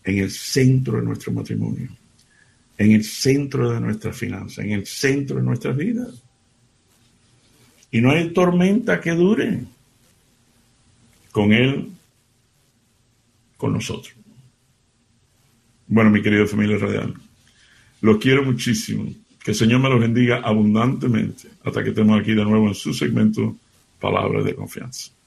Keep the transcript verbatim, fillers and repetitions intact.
en el centro de nuestro matrimonio, en el centro de nuestras finanzas, en el centro de nuestras vidas. Y no hay tormenta que dure con Él, con nosotros. Bueno, mi querida familia radial, los quiero muchísimo. Que el Señor me los bendiga abundantemente hasta que estemos aquí de nuevo en su segmento Palabras de Confianza.